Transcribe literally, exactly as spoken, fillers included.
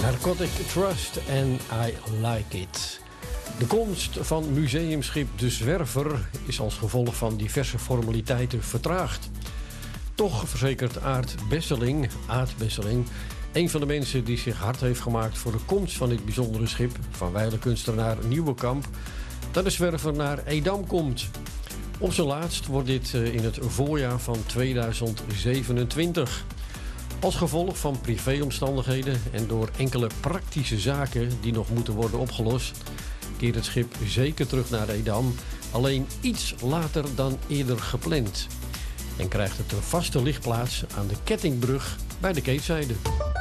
Narcotic Trust en I Like It. De komst van museumschip De Zwerver is als gevolg van diverse formaliteiten vertraagd. Toch verzekert Aart Besseling, Aart Besseling, een van de mensen die zich hard heeft gemaakt voor de komst van dit bijzondere schip van wijlenkunstenaar Nieuwenkamp, dat De Zwerver naar Edam komt. Op zijn laatst wordt dit in het voorjaar van tweeduizend zevenentwintig. Als gevolg van privéomstandigheden en door enkele praktische zaken die nog moeten worden opgelost, keert het schip zeker terug naar Edam, alleen iets later dan eerder gepland. En krijgt het een vaste ligplaats aan de Kettingbrug bij de Keetzijde.